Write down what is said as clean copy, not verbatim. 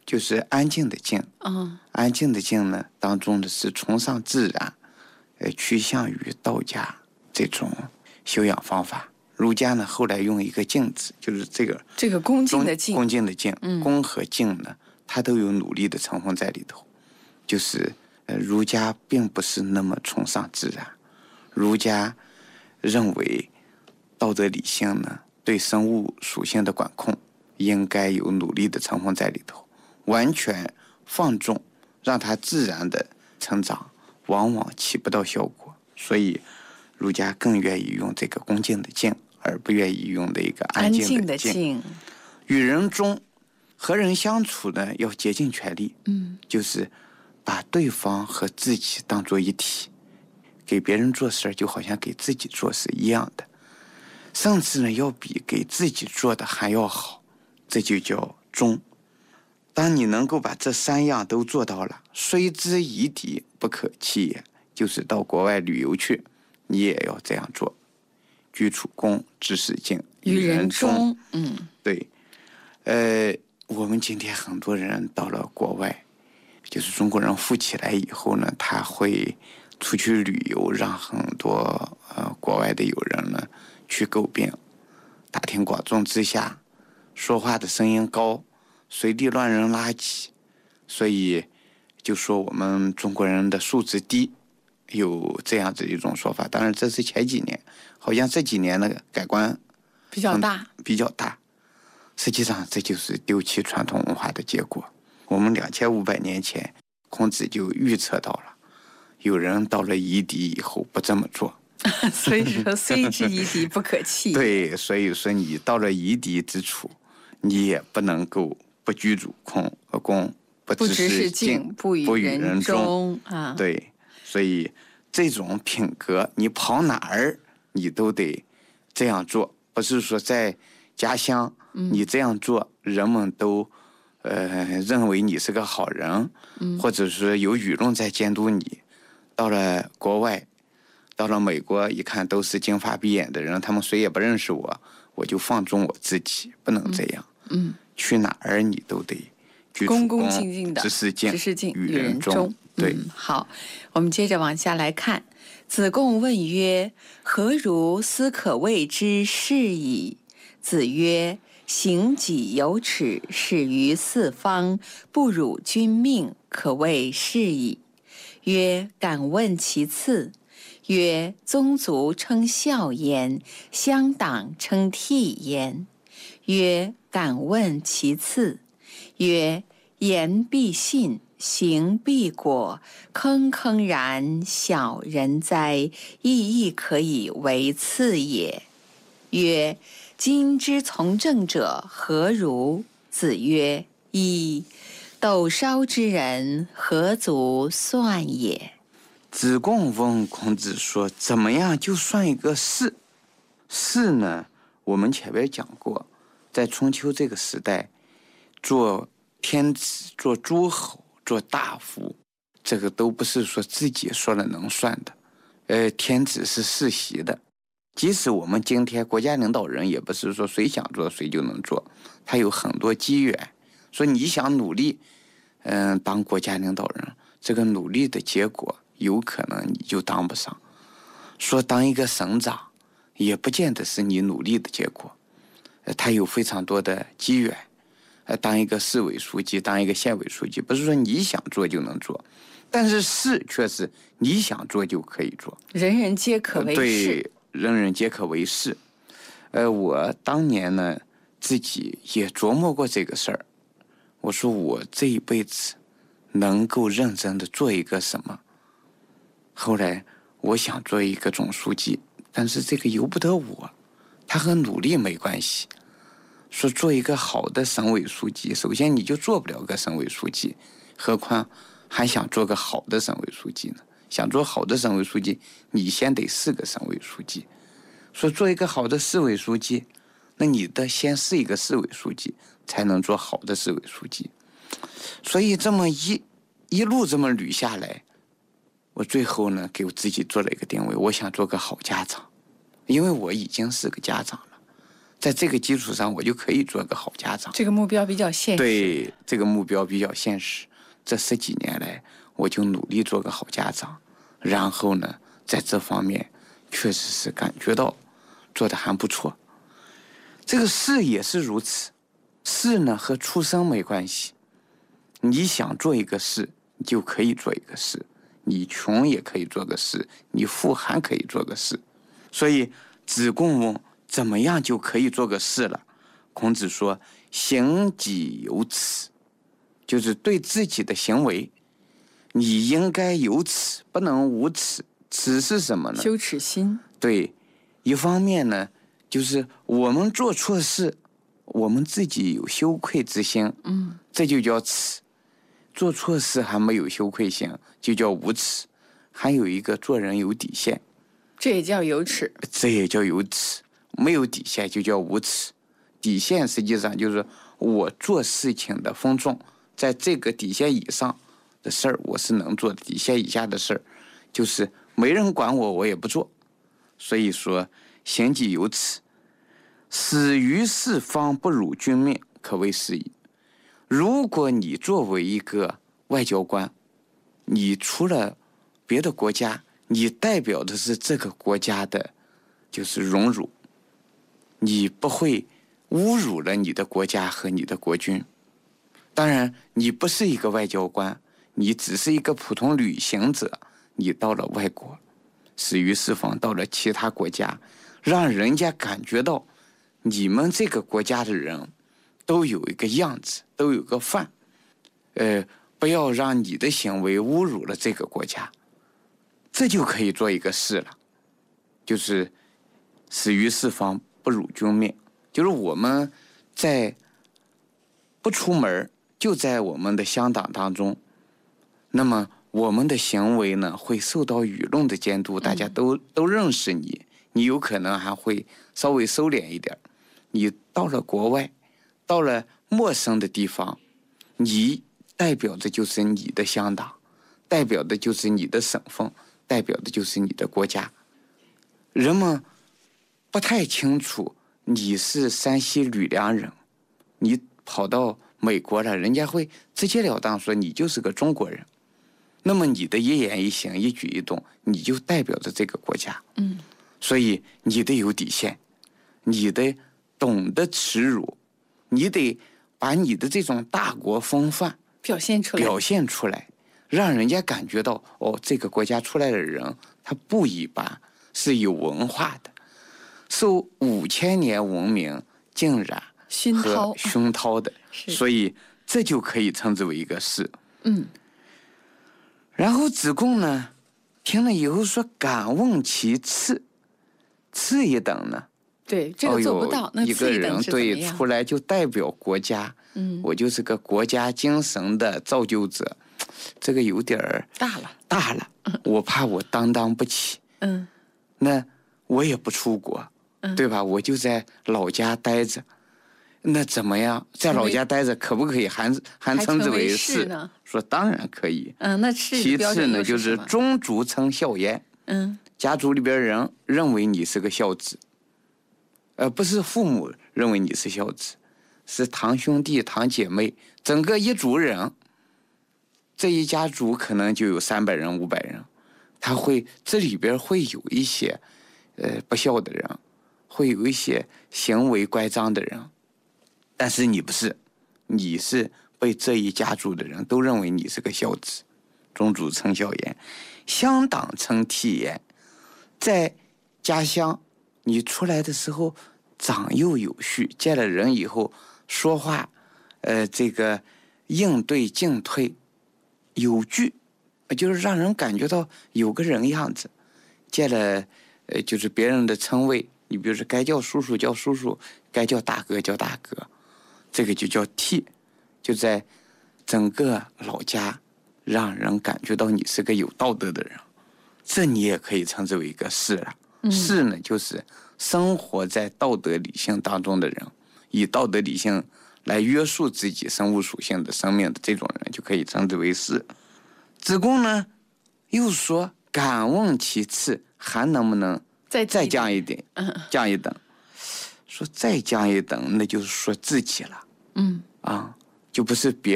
就是安静的静。安静的静呢，当中的是崇尚自然，趋向于道家这种修养方法。儒家呢，后来用一个静字，就是这个恭敬的敬，恭敬的敬，恭和敬呢，它都有努力的成分在里头。就是儒家并不是那么崇尚自然，儒家认为道德理性呢，对生物属性的管控应该有努力的成分在里头，完全放纵让它自然的成长，往往起不到效果。所以儒家更愿意用这个恭敬的敬，而不愿意用的一个安静的静。与人中，和人相处呢，要竭尽全力，就是把对方和自己当作一体，给别人做事就好像给自己做事一样的，甚至呢要比给自己做的还要好，这就叫忠。当你能够把这3样都做到了，虽之夷狄，不可弃也。就是到国外旅游去，你也要这样做。居处恭，知识敬，与人忠。对。我们今天很多人到了国外，就是中国人富起来以后呢，他会出去旅游，让很多国外的友人呢去诟病，大庭广众之下说话的声音高，随地乱扔垃圾，所以就说我们中国人的素质低，有这样子一种说法。当然这是前几年，好像这几年那个改观比较大。实际上这就是丢弃传统文化的结果。我们2500年前孔子就预测到了有人到了夷狄以后不这么做。 所以说虽之夷狄不可弃。 对，所以说你到了夷狄之处，你也不能够不居主恭，不知识敬， 不与人忠。 对，所以这种品格你跑哪儿你都得这样做，不是说在家乡你这样做人们都认为你是个好人，或者是有舆论在监督你。到了国外，到了美国，一看都是金发碧眼的人，他们谁也不认识我，我就放纵我自己，不能这样。去哪儿你都得恭恭敬敬的， 知识敬，与人忠。 对。 好，我们接着往下来看。子贡问曰：何如斯可谓之是矣？子曰：行己有耻，始于四方，不辱君命，可谓是矣。曰：敢问其次。曰：宗族称孝焉，乡党称悌焉。曰：敢问其次。曰：言必信，行必果，坑坑然，小人哉！亦可以为次也。曰：今之从政者何如？子曰：一。斗烧之人，何足算也？ 子贡问孔子说：怎么样就算一个士？士呢，我们前面讲过，在春秋这个时代，做天子、做诸侯、做大夫，这个都不是说自己说了能算的。天子是世袭的，即使我们今天国家领导人，也不是说谁想做谁就能做，他有很多机缘。说你想努力，当国家领导人，这个努力的结果有可能你就当不上。说当一个省长，也不见得是你努力的结果，他有非常多的机缘。当一个市委书记，当一个县委书记，不是说你想做就能做，但是士却是你想做就可以做， 人人皆可为士。 对，人人皆可为士。我当年呢，自己也琢磨过这个事儿。我说我这一辈子能够认真的做一个什么？后来我想做一个总书记，但是这个由不得我，他和努力没关系。说做一个好的省委书记，首先你就做不了个省委书记，何况还想做个好的省委书记呢？想做好的省委书记，你先得是个省委书记。说做一个好的市委书记，那你得先是一个市委书记，才能做好的市委书记。所以这么一路这么捋下来，我最后呢给我自己做了一个定位，我想做个好家长，因为我已经是个家长了。 在这个基础上，我就可以做个好家长。 这个目标比较现实。 对，这个目标比较现实。这10几年来，我就努力做个好家长，然后呢，在这方面确实是感觉到做得还不错。这个事也是如此，事呢和出生没关系。你想做一个事，你就可以做一个事；你穷也可以做个事，你富还可以做个事。所以子贡问怎么样就可以做个事了？孔子说：“行己有耻。”就是对自己的行为，你应该有耻，不能无耻。耻是什么呢？ 羞耻心。 对，一方面呢，就是我们做错事，我们自己有羞愧之心，这就叫耻。做错事还没有羞愧心，就叫无耻。还有一个做人有底线， 这也叫有耻。 这也叫有耻。没有底线就叫无耻。底线实际上就是我做事情的分寸，在这个底线以上的事儿我是能做的，底线以下的事儿就是没人管我，我也不做。所以说行己有耻。死于四方，不辱君命，可谓是矣。如果你作为一个外交官，你出了别的国家，你代表的是这个国家的就是荣辱，你不会侮辱了你的国家和你的国君。当然你不是一个外交官，你只是一个普通旅行者，你到了外国，死于四方，到了其他国家，让人家感觉到你们这个国家的人都有一个样子，都有个范，不要让你的行为侮辱了这个国家，这就可以做一个事了。就是死于四方，不辱君命，就是我们在不出门，就在我们的乡党当中，那么我们的行为呢会受到舆论的监督，大家都认识你，你有可能还会稍微收敛一点。你到了国外，到了陌生的地方，你代表的就是你的乡党，代表的就是你的省份，代表的就是你的国家。人们不太清楚你是山西吕梁人，你跑到美国了，人家会直截了当说你就是个中国人。那么你的一言一行一举一动，你就代表着这个国家。所以你得有底线，你得懂得耻辱，你得把你的这种大国风范表现出来， 让人家感觉到这个国家出来的人他不一般，是有文化的，受5000年文明浸染和熏陶的，所以这就可以称之为一个事。然后子贡呢听了以后说：“敢问其次，次一等呢？” 对，这个做不到。那一个人对出来就代表国家，我就是个国家精神的造就者，这个有点大了，我怕我担当不起。那我也不出国，对吧？我就在老家待着。那怎么样？在老家待着可不可以还称之为士呢？说当然可以。 那士其次呢，就是宗族称孝焉。家族里边人认为你是个孝子。不是父母认为你是孝子，是堂兄弟堂姐妹，整个一族人，这一家族可能就有300人500人，这里边会有一些不孝的人，会有一些行为乖张的人，但是你不是，你是被这一家族的人都认为你是个孝子。宗族称孝焉，乡党称悌焉。在家乡你出来的时候长幼有序，见了人以后说话这个应对进退有据，就是让人感觉到有个人样子。见了就是别人的称谓，你比如说该叫叔叔叫叔叔，该叫大哥叫大哥，这个就叫悌。就在整个老家让人感觉到你是个有道德的人，这你也可以称之为一个士了。士呢，就是生活在道德理性当中的人，以道德理性来约束自己生物属性的生命的这种人，就可以称之为士。子贡呢又说：“敢问其次，还能不能再降一点，降一等？” 说再降一等，那就是说自己了。就不是别